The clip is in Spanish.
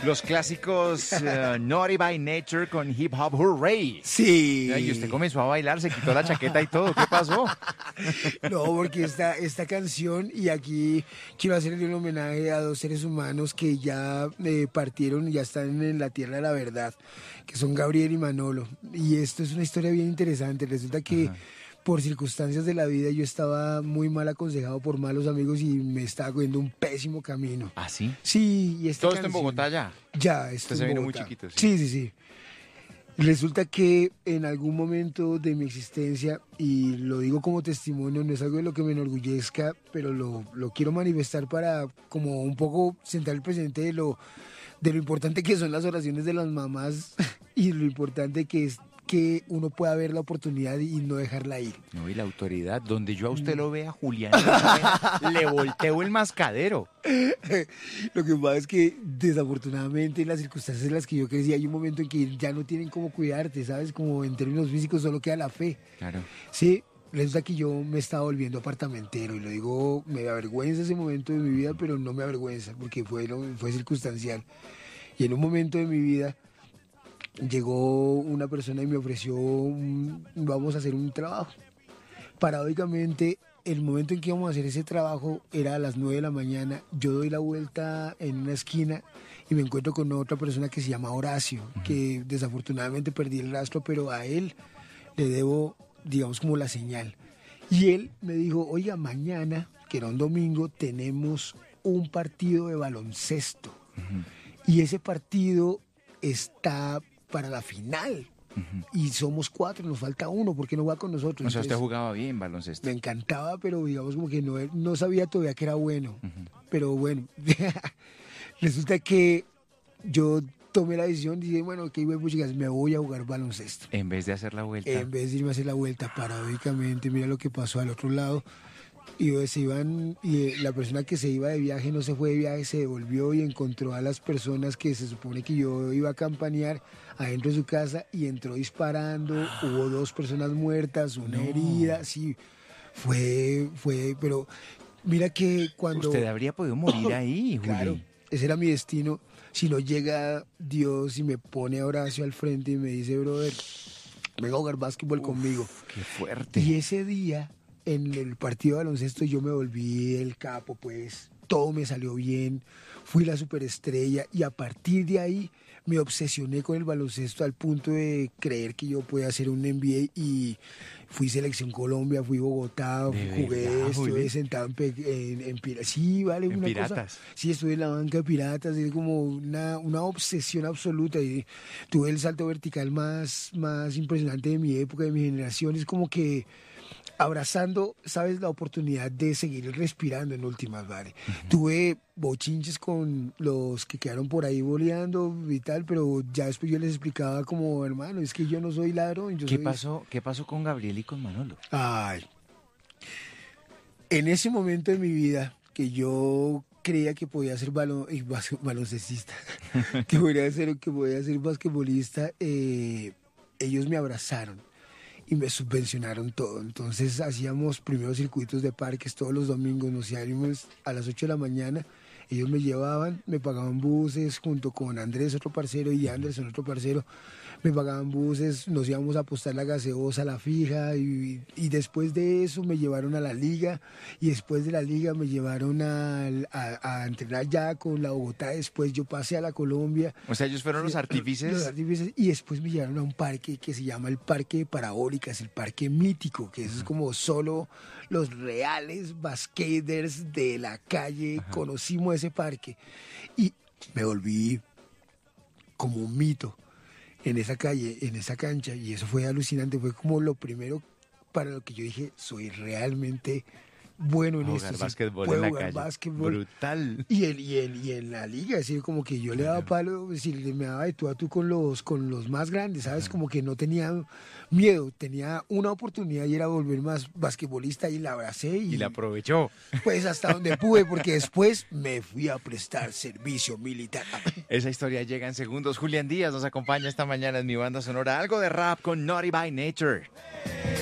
Los clásicos Naughty by Nature con Hip Hop Hooray. Sí. Y usted comenzó a bailar, se quitó la chaqueta y todo. ¿Qué pasó? No, porque esta canción, y aquí quiero hacerle un homenaje a dos seres humanos que ya partieron y ya están en la tierra de la verdad, que son Gabriel y Manolo. Y esto es una historia bien interesante. Resulta que por circunstancias de la vida yo estaba muy mal aconsejado por malos amigos y me estaba cogiendo un pésimo camino. ¿Ah, sí? Sí, y esta ¿Todo esto en canción- Bogotá ya? Ya, esto Usted se en vino muy Bogotá. chiquito, Sí, sí, sí. Resulta que en algún momento de mi existencia, y lo digo como testimonio, no es algo de lo que me enorgullezca, pero lo quiero manifestar para como un poco sentar el presente de lo importante que son las oraciones de las mamás y lo importante que es que uno pueda ver la oportunidad y no dejarla ir. No, y la autoridad, donde yo a usted lo vea, Julián, le volteo el mascadero. Lo que pasa es que desafortunadamente en las circunstancias en las que yo crecí hay un momento en que ya no tienen cómo cuidarte, ¿sabes? Como en términos físicos solo queda la fe. Claro. Sí, resulta que yo me estaba volviendo apartamentero y lo digo, me avergüenza ese momento de mi vida, pero no me avergüenza porque fue circunstancial. Y en un momento de mi vida llegó una persona y me ofreció, vamos a hacer un trabajo. Paradójicamente, el momento en que íbamos a hacer ese trabajo era a las 9 de la mañana. Yo doy la vuelta en una esquina y me encuentro con otra persona que se llama Horacio, que desafortunadamente perdí el rastro, pero a él le debo, digamos, como la señal. Y él me dijo, oiga, mañana, que era un domingo, tenemos un partido de baloncesto. Y ese partido está para la final. Y somos 4, nos falta uno, ¿por qué no va con nosotros? O sea, usted Entonces, jugaba bien baloncesto. me encantaba, pero digamos como que no sabía todavía que era bueno. Pero bueno, resulta que yo tomé la decisión y dije, bueno, ok, bueno, chicas, me voy a jugar baloncesto. En vez de hacer la vuelta. En vez de irme a hacer la vuelta, paradójicamente, mira lo que pasó al otro lado. Y se iban, y la persona que se iba de viaje no se fue de viaje, se devolvió y encontró a las personas que se supone que yo iba a campanear adentro de su casa y entró disparando. Hubo 2 personas muertas, una herida, sí, fue, pero mira que cuando... Usted habría podido morir ahí, Juli. Claro, ese era mi destino. Si no llega Dios y me pone a Horacio al frente y me dice, brother, venga a jugar básquetbol conmigo. Qué fuerte. Y ese día, en el partido de baloncesto, yo me volví el capo, pues todo me salió bien, fui la superestrella y a partir de ahí me obsesioné con el baloncesto al punto de creer que yo podía hacer un NBA y fui selección Colombia, fui Bogotá, ¿De jugué, verdad, estuve Juli? sentado en sí, vale, ¿En una Piratas? cosa. Sí, estuve en la banca de Piratas, es como una obsesión absoluta y tuve el salto vertical más impresionante de mi época, de mi generación, es como que abrazando, sabes, la oportunidad de seguir respirando en últimas, ¿vale? Tuve bochinches con los que quedaron por ahí boleando y tal, pero ya después yo les explicaba como, hermano, es que yo no soy ladrón, yo ¿Qué soy... pasó con Gabriel y con Manolo? Ay, en ese momento de mi vida que yo creía que podía ser baloncestista, que podía ser basquetbolista, ellos me abrazaron y me subvencionaron todo. Entonces hacíamos primeros circuitos de parques todos los domingos, nos íbamos a las 8 de la mañana, ellos me llevaban, me pagaban buses junto con Andrés, otro parcero, y Anderson, otro parcero, me pagaban buses, nos íbamos a apostar la gaseosa, la fija, y después de eso me llevaron a la liga, y después de la liga me llevaron a entrenar ya con la Bogotá, después yo pasé a la Colombia. O sea, ellos fueron los artífices. Los artífices, y después me llevaron a un parque que se llama el Parque de Parabólicas, el Parque Mítico, que eso es como solo los reales basketers de la calle conocimos ese parque. Y me volví como un mito en esa calle, en esa cancha, y eso fue alucinante, fue como lo primero para lo que yo dije, soy realmente bueno en Jugar esto. básquetbol puedo en la jugar calle. básquetbol. Brutal. Y en la liga, es decir, como que yo le daba palo, es decir, me daba de tú a tú con los más grandes, ¿sabes? Como que no tenía miedo, tenía una oportunidad y era volver más basquetbolista y la abracé Y la aprovechó. pues hasta donde pude, porque después me fui a prestar servicio militar. Esa historia llega en segundos. Julián Díaz nos acompaña esta mañana en mi banda sonora. Algo de rap con Naughty by Nature.